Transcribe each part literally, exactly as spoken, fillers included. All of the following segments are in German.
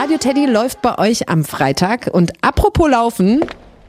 Radio Teddy läuft bei euch am Freitag. Und apropos Laufen,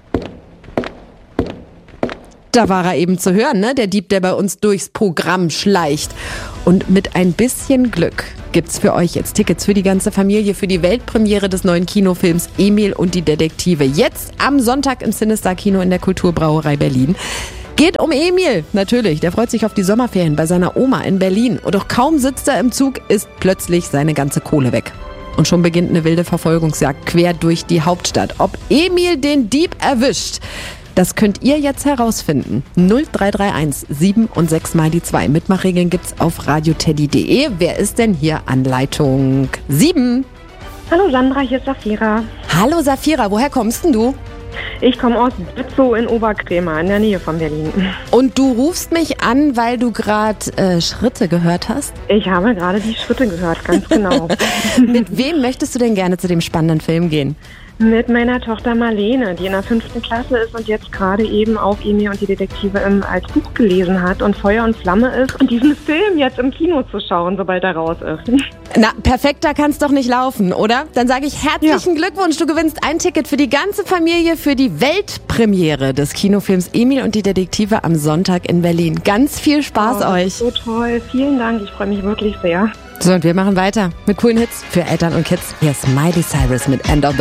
da war er eben zu hören, ne? Der Dieb, der bei uns durchs Programm schleicht. Und mit ein bisschen Glück gibt's für euch jetzt Tickets für die ganze Familie für die Weltpremiere des neuen Kinofilms Emil und die Detektive. Jetzt am Sonntag im Cinestar Kino in der Kulturbrauerei Berlin. Geht um Emil, natürlich. Der freut sich auf die Sommerferien bei seiner Oma in Berlin. Und doch kaum sitzt er im Zug, ist plötzlich seine ganze Kohle weg. Und schon beginnt eine wilde Verfolgungsjagd quer durch die Hauptstadt. Ob Emil den Dieb erwischt, das könnt ihr jetzt herausfinden. null drei drei eins sieben und sechs mal die zwei. Mitmachregeln gibt's auf radioteddy punkt de. Wer ist denn hier an Leitung sieben? Hallo Sandra, hier ist Safira. Hallo Safira, woher kommst denn du? Ich komme aus Bützow in Oberkrämer, in der Nähe von Berlin. Und du rufst mich an, weil du gerade äh, Schritte gehört hast? Ich habe gerade die Schritte gehört, ganz genau. Mit wem möchtest du denn gerne zu dem spannenden Film gehen? Mit meiner Tochter Marlene, die in der fünften Klasse ist und jetzt gerade eben auch Emil und die Detektive im, als Buch gelesen hat und Feuer und Flamme ist. Und diesen Film jetzt im Kino zu schauen, sobald er raus ist. Na, perfekter kann's doch nicht laufen, oder? Dann sage ich herzlichen Ja. Glückwunsch. Du gewinnst ein Ticket für die ganze Familie für die Weltpremiere des Kinofilms Emil und die Detektive am Sonntag in Berlin. Ganz viel Spaß Oh, euch. so toll, vielen Dank, ich freue mich wirklich sehr. So, und wir machen weiter mit coolen Hits für Eltern und Kids. Hier ist Miley Cyrus mit End of the